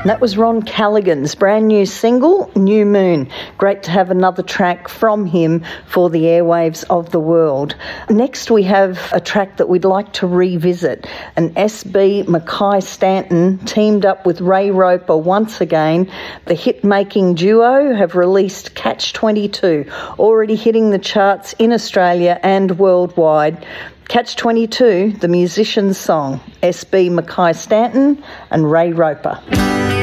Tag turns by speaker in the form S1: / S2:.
S1: That was Ron Callaghan's brand new single, New Moon. Great to have another track from him for the airwaves of the world. Next we have a track that we'd like to revisit. And SB Mackay Stanton teamed up with Ray Roper once again. The hit-making duo have released Catch 22, already hitting the charts in Australia and worldwide. Catch 22, the musician's song, SB Mackay Stanton and Ray Roper.